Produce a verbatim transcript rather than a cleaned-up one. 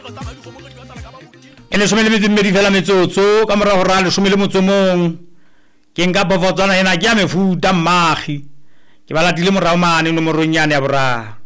e le some le metso mmedi fela metsotso ka morago ra le some le motsomong ke nka bofotsana ena ke ya mefuta mmagi ke ba latile morago mane nomorong yane ya boraro